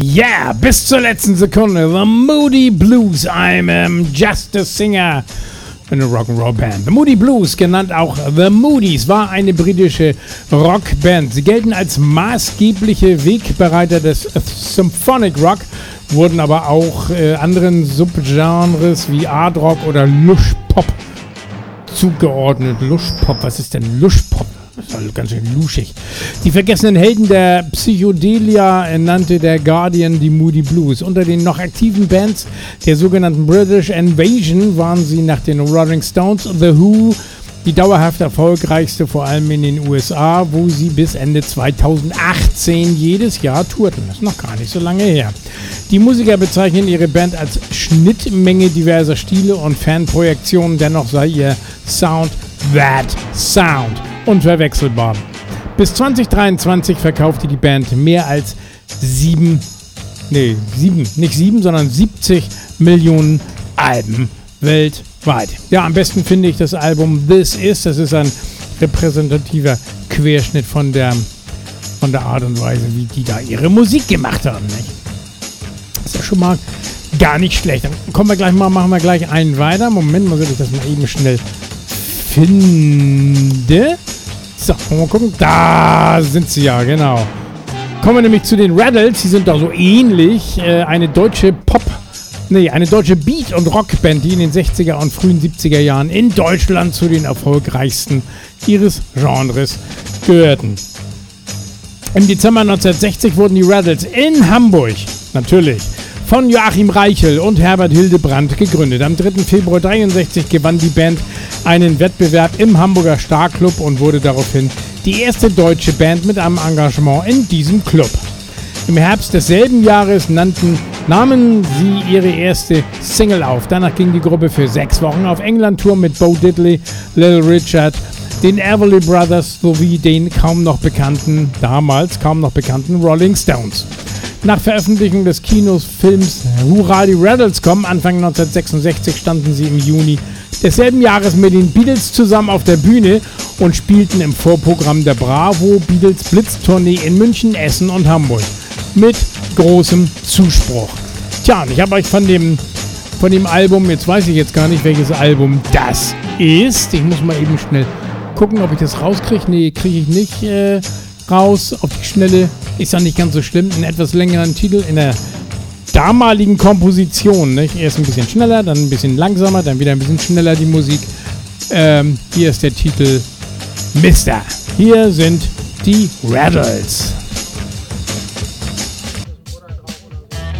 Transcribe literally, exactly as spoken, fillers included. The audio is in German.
Yeah, bis zur letzten Sekunde. The Moody Blues. I'm um, just a singer in a Rock'n'Roll Band. The Moody Blues, genannt auch The Moodies, war eine britische Rockband. Sie gelten als maßgebliche Wegbereiter des Symphonic Rock, wurden aber auch äh, anderen Subgenres wie Art Rock oder Lush Pop zugeordnet. Lush Pop, was ist denn Lush Pop? Das ist halt ganz schön luschig. Die vergessenen Helden der Psychedelia nannte der Guardian die Moody Blues. Unter den noch aktiven Bands der sogenannten British Invasion waren sie nach den Rolling Stones, The Who, die dauerhaft erfolgreichste, vor allem in den U S A, wo sie bis Ende zweitausendachtzehn jedes Jahr tourten. Das ist noch gar nicht so lange her. Die Musiker bezeichnen ihre Band als Schnittmenge diverser Stile und Fanprojektionen. Dennoch sei ihr Sound that Sound unverwechselbar. Bis zwanzig dreiundzwanzig verkaufte die Band mehr als sieben, nee, sieben, nicht sieben, sondern siebzig Millionen Alben weltweit. Ja, am besten finde ich das Album This Is. Das ist ein repräsentativer Querschnitt von der, von der Art und Weise, wie die da ihre Musik gemacht haben. Nicht? Das ist ja schon mal gar nicht schlecht. Dann kommen wir gleich mal, machen wir gleich einen weiter. Moment, mal, soll ich das mal eben schnell finde. So, mal gucken. Da sind sie ja, genau. Kommen wir nämlich zu den Rattles. Die sind doch so ähnlich. Äh, eine deutsche Pop, nee, eine deutsche Beat- und Rockband, die in den sechziger und frühen siebziger Jahren in Deutschland zu den erfolgreichsten ihres Genres gehörten. Im Dezember neunzehnhundertsechzig wurden die Rattles in Hamburg, natürlich, von Joachim Reichel und Herbert Hildebrandt gegründet. Am dritten Februar neunzehnhundertdreiundsechzig gewann die Band einen Wettbewerb im Hamburger Star-Club und wurde daraufhin die erste deutsche Band mit einem Engagement in diesem Club. Im Herbst desselben Jahres nannten, nahmen sie ihre erste Single auf. Danach ging die Gruppe für sechs Wochen auf England-Tour mit Bo Diddley, Little Richard, den Everly Brothers sowie den kaum noch bekannten, damals kaum noch bekannten Rolling Stones. Nach Veröffentlichung des Kinofilms Hurra, die Rattles kommen, Anfang neunzehnhundertsechsundsechzig, standen sie im Juni desselben Jahres mit den Beatles zusammen auf der Bühne und spielten im Vorprogramm der Bravo Beatles Blitztournee in München, Essen und Hamburg. Mit großem Zuspruch. Tja, und ich habe euch von dem, von dem Album, jetzt weiß ich jetzt gar nicht, welches Album das ist. Ich muss mal eben schnell gucken, ob ich das rauskriege. Nee, kriege ich nicht äh, raus auf die Schnelle. Ist ja nicht ganz so schlimm. Einen etwas längeren Titel in der damaligen Komposition. Nicht? Erst ein bisschen schneller, dann ein bisschen langsamer, dann wieder ein bisschen schneller die Musik. Ähm, hier ist der Titel Mister. Hier sind die Rattles.